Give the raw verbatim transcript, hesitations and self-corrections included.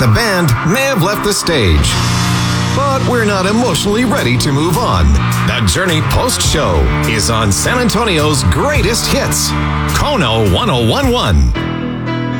The band may have left the stage, but we're not emotionally ready to move on. The Journey post-show is on San Antonio's greatest hits, Kono ten eleven.